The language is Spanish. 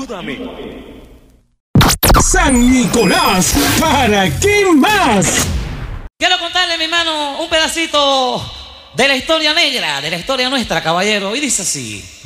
ayúdame. San Nicolás, ¿para qué más? Quiero contarle, mi hermano, un pedacito de la historia negra, de la historia nuestra, caballero, y dice así.